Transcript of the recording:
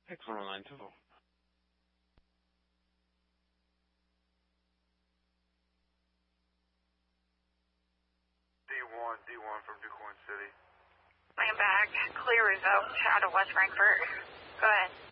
X1092. D1 from DuQuoin City. Laying back, clear is out of West Frankfort. Go ahead.